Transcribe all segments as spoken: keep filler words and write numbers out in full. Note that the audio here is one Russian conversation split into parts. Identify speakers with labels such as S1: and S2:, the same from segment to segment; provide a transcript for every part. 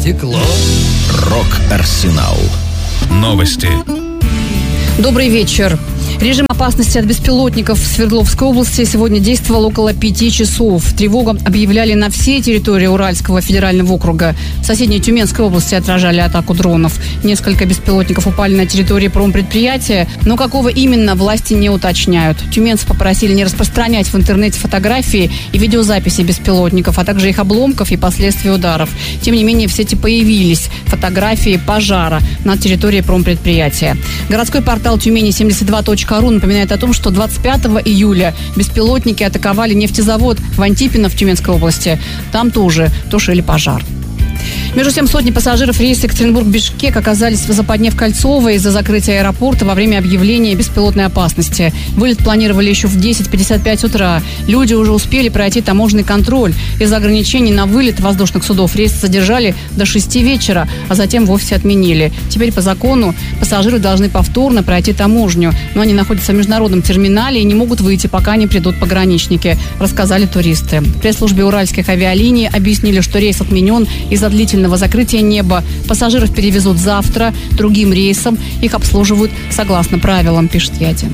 S1: стекло.
S2: Рок-Арсенал. Новости.
S3: Добрый вечер. Режим опасности от беспилотников в Свердловской области сегодня действовал около пяти часов. Тревогу объявляли на всей территории Уральского федерального округа. В соседней Тюменской области отражали атаку дронов. Несколько беспилотников упали на территории промпредприятия, но какого именно, власти не уточняют. Тюменцев попросили не распространять в интернете фотографии и видеозаписи беспилотников, а также их обломков и последствий ударов. Тем не менее, в сети появились фотографии пожара на территории промпредприятия. Городской портал Тюмени семьдесят два точка ру напоминает о том, что двадцать пятого июля беспилотники атаковали нефтезавод в Антипино в Тюменской области. Там тоже тушили пожар. Между тем, сотни пассажиров рейса Екатеринбург-Бишкек оказались в западне в Кольцово из-за закрытия аэропорта во время объявления беспилотной опасности. Вылет планировали еще в десять пятьдесят пять утра. Люди уже успели пройти таможенный контроль. Из-за ограничений на вылет воздушных судов рейс задержали до шести вечера, а затем вовсе отменили. Теперь по закону пассажиры должны повторно пройти таможню, но они находятся в международном терминале и не могут выйти, пока не придут пограничники, рассказали туристы. В пресс-службе уральских авиалиний объяснили, что рейс отменен из-за длительного закрытия неба. Пассажиров перевезут завтра другим рейсом. Их обслуживают согласно правилам, пишет Яди.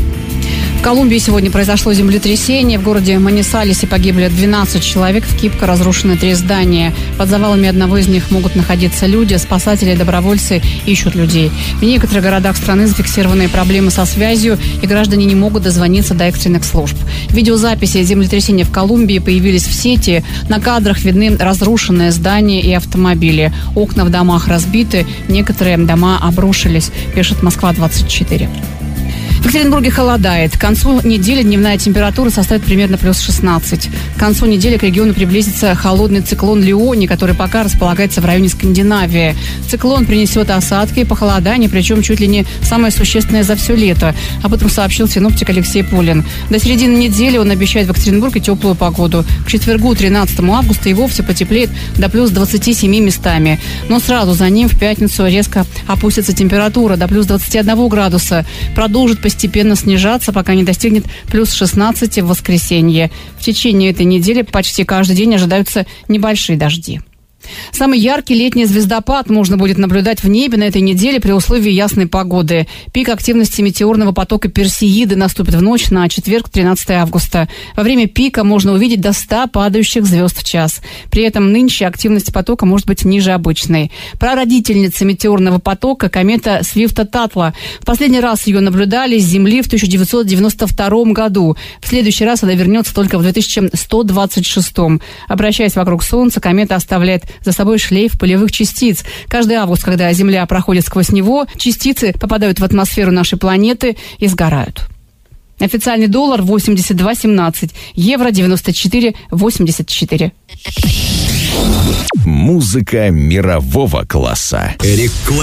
S3: В Колумбии сегодня произошло землетрясение. В городе Манисалесе погибли двенадцать человек. В Кипко разрушены три здания. Под завалами одного из них могут находиться люди. Спасатели и добровольцы ищут людей. В некоторых городах страны зафиксированы проблемы со связью, и граждане не могут дозвониться до экстренных служб. Видеозаписи землетрясения в Колумбии появились в сети. На кадрах видны разрушенные здания и автомобили. Окна в домах разбиты. Некоторые дома обрушились, пишет Москва двадцать четыре. В Екатеринбурге холодает. К концу недели дневная температура составит примерно плюс шестнадцать. К концу недели к региону приблизится холодный циклон Леони, который пока располагается в районе Скандинавии. Циклон принесет осадки и похолодание, причем чуть ли не самое существенное за все лето. Об этом сообщил синоптик Алексей Пулин. До середины недели он обещает в Екатеринбурге теплую погоду. К четвергу, тринадцатому августа, и вовсе потеплеет до плюс двадцати семи местами. Но сразу за ним в пятницу резко опустится температура до плюс двадцати одного градуса. Продолжит постепенно снижаться, пока не достигнет плюс шестнадцати в воскресенье. В течение этой недели почти каждый день ожидаются небольшие дожди. Самый яркий летний звездопад можно будет наблюдать в небе на этой неделе при условии ясной погоды. Пик активности метеорного потока Персеиды наступит в ночь на четверг, тринадцатого августа. Во время пика можно увидеть до ста падающих звезд в час. При этом нынче активность потока может быть ниже обычной. Прародительница метеорного потока — комета Свифта-Татла. В последний раз ее наблюдали с Земли в тысяча девятьсот девяносто втором году. В следующий раз она вернется только в две тысячи сто двадцать шестом. Обращаясь вокруг Солнца, комета оставляет за собой шлейф пылевых частиц. Каждый август, когда Земля проходит сквозь него, частицы попадают в атмосферу нашей планеты и сгорают. Официальный доллар восемьдесят два семнадцать, евро девяносто четыре восемьдесят четыре.
S2: Музыка мирового класса.
S1: Реклама.